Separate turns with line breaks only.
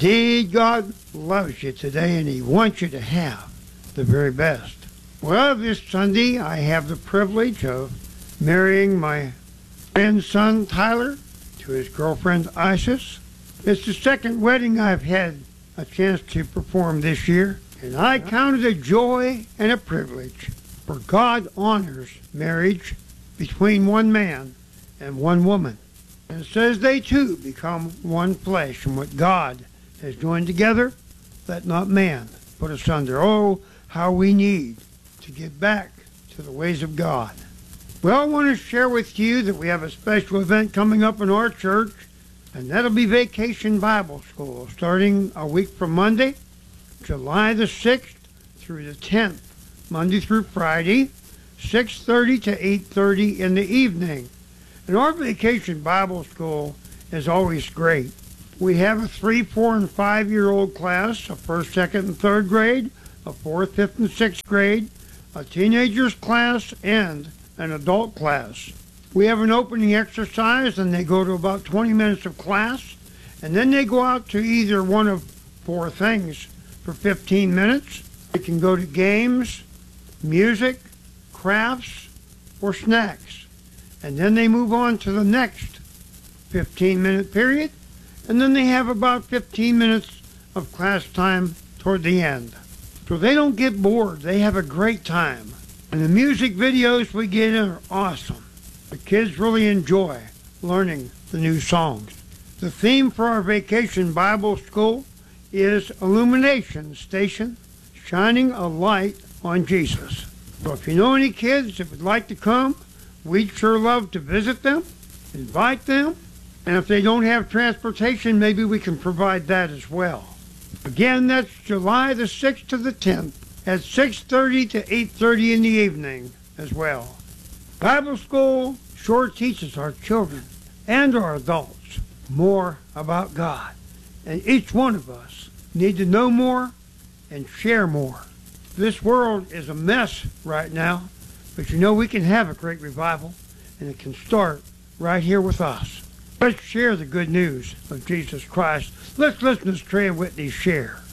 Indeed, God loves you today, and He wants you to have the very best. Well, this Sunday, I have the privilege of marrying my grandson, Tyler, to his girlfriend, Isis. It's the second wedding I've had a chance to perform this year, and I count it a joy and a privilege, for God honors marriage between one man and one woman. And it says they two become one flesh, and what God has joined together, let not man put asunder. Oh, how we need to get back to the ways of God. Well, I want to share with you that we have a special event coming up in our church, and that'll be Vacation Bible School, starting a week from Monday, July the 6th through the 10th, Monday through Friday, 6:30 to 8:30 in the evening. And our Vacation Bible School is always great. We have a 3-, 4-, and 5-year-old class, a 1st, 2nd, and 3rd grade, a 4th, 5th, and 6th grade, a teenagers class, and an adult class. We have an opening exercise, and they go to about 20 minutes of class, and then they go out to either one of 4 things for 15 minutes. They can go to games, music, crafts, or snacks. And then they move on to the next 15-minute period, and then they have about 15 minutes of class time toward the end. So they don't get bored. They have a great time. And the music videos we get in are awesome. The kids really enjoy learning the new songs. The theme for our Vacation Bible School is Illumination Station, shining a light on Jesus. So if you know any kids that would like to come, we'd sure love to visit them, invite them, and if they don't have transportation, maybe we can provide that as well. Again, that's July the 6th to the 10th at 6:30 to 8:30 in the evening as well. Bible School sure teaches our children and our adults more about God. And each one of us need to know more and share more. This world is a mess right now, but you know we can have a great revival, and it can start right here with us. Let's share the good news of Jesus Christ. Let's listen to Trey and Whitney share.